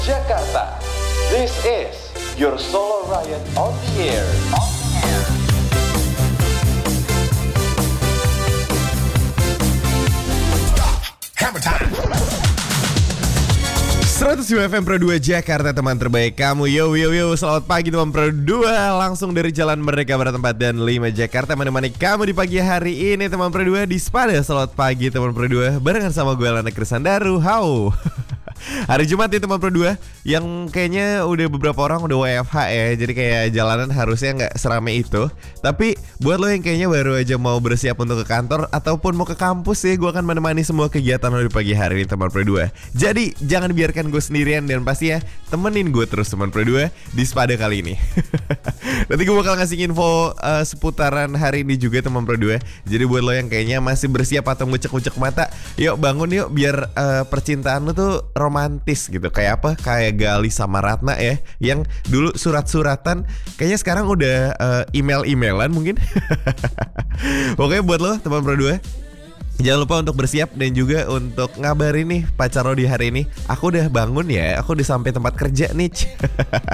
Jakarta. This is your Solo Riot on the air. Hammer time. 105 FM Pro 2 Jakarta, teman terbaik kamu. Yo, selamat pagi teman Pro 2. Langsung dari Jalan Merdeka Barat 4 dan 5 Jakarta, menemani kamu di pagi hari ini teman Pro 2 di Spada. Selamat pagi teman Pro 2, barengan sama gue Lana Krisandaru. How? Hari Jumat nih teman Pro 2, yang kayaknya udah beberapa orang udah WFH ya. Jadi kayak jalanan harusnya gak serame itu. Tapi buat lo yang kayaknya baru aja mau bersiap untuk ke kantor ataupun mau ke kampus ya, gue akan menemani semua kegiatan lo di pagi hari ini teman Pro 2. Jadi jangan biarkan gue sendirian, dan pasti ya temenin gue terus teman Pro 2 di Spada kali ini. Nanti gue bakal ngasih info seputaran hari ini juga teman Pro 2. Jadi buat lo yang kayaknya masih bersiap atau ngucek-ngucek mata, yuk bangun yuk, biar percintaan lo tuh romantis gitu. Kayak apa? Kayak Gali sama Ratna ya, yang dulu surat-suratan, kayaknya sekarang udah email-emailan mungkin. Pokoknya buat lo teman Pro 2, jangan lupa untuk bersiap dan juga untuk ngabarin nih pacar lo di hari ini. Aku udah bangun ya, aku udah sampai tempat kerja nih.